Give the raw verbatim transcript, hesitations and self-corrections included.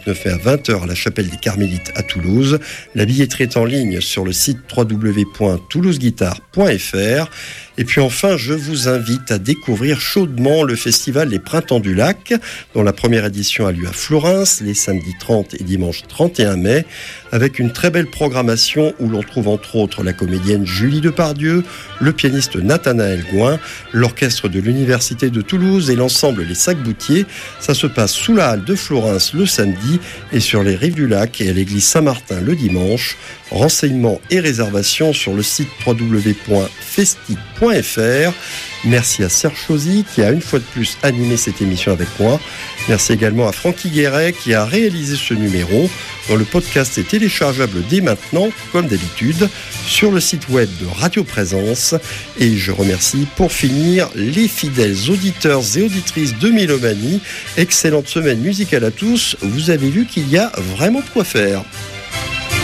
vingt-neuf mai à vingt heures à la Chapelle des Carmélites à Toulouse. La billetterie est en ligne sur le site w w w point toulouse guitare point f r. Et puis enfin, je vous invite à découvrir chaudement le festival Les Printemps du Lac, dont la première édition a lieu à Florens, les samedis trente et dimanche trente et un mai, avec une très belle programmation où l'on trouve entre autres la comédienne Julie Depardieu, le pianiste Nathanaël Gouin, l'orchestre de l'Université de Toulouse et l'ensemble Les Sacs-Boutiers. Ça se passe sous la halle de Florens le samedi et sur les rives du lac et à l'église Saint-Martin le dimanche. Renseignements et réservations sur le site w w w point festi point f r. Merci à Serge Chauzy qui a une fois de plus animé cette émission avec moi. Merci également à Francky Guéret qui a réalisé ce numéro, dont le podcast est téléchargeable dès maintenant, comme d'habitude, sur le site web de Radio Présence. Et je remercie pour finir les fidèles auditeurs et auditrices de Mélomanie. Excellente semaine musicale à tous. Vous avez vu qu'il y a vraiment de quoi faire.